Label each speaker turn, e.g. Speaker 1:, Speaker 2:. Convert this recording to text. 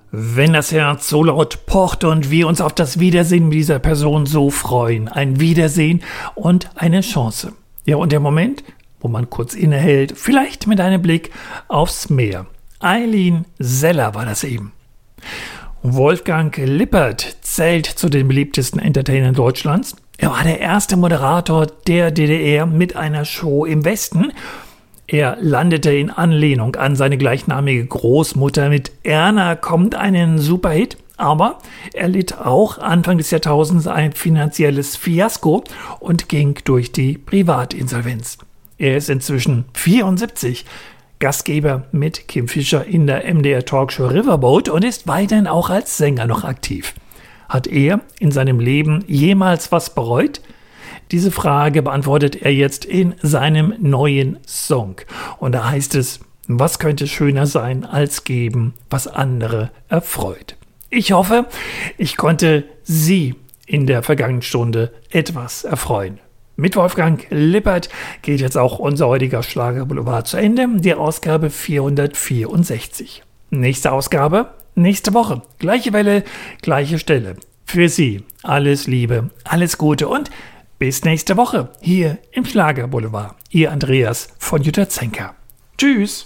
Speaker 1: Wenn das Herz so laut pocht und wir uns auf das Wiedersehen mit dieser Person so freuen. Ein Wiedersehen und eine Chance. Ja, und der Moment, wo man kurz innehält, vielleicht mit einem Blick aufs Meer. Eileen Seller war das eben. Wolfgang Lippert zählt zu den beliebtesten Entertainern Deutschlands. Er war der erste Moderator der DDR mit einer Show im Westen. Er landete in Anlehnung an seine gleichnamige Großmutter mit Erna kommt einen Superhit, aber er litt auch Anfang des Jahrtausends ein finanzielles Fiasko und ging durch die Privatinsolvenz. Er ist inzwischen 74, Gastgeber mit Kim Fischer in der MDR-Talkshow Riverboat und ist weiterhin auch als Sänger noch aktiv. Hat er in seinem Leben jemals was bereut? Diese Frage beantwortet er jetzt in seinem neuen Song. Und da heißt es, was könnte schöner sein als geben, was andere erfreut. Ich hoffe, ich konnte Sie in der vergangenen Stunde etwas erfreuen. Mit Wolfgang Lippert geht jetzt auch unser heutiger Schlagerboulevard zu Ende, die Ausgabe 464. Nächste Ausgabe, nächste Woche. Gleiche Welle, gleiche Stelle. Für Sie alles Liebe, alles Gute und bis nächste Woche hier im Schlagerboulevard. Ihr Andreas von Jutta Zenker. Tschüss.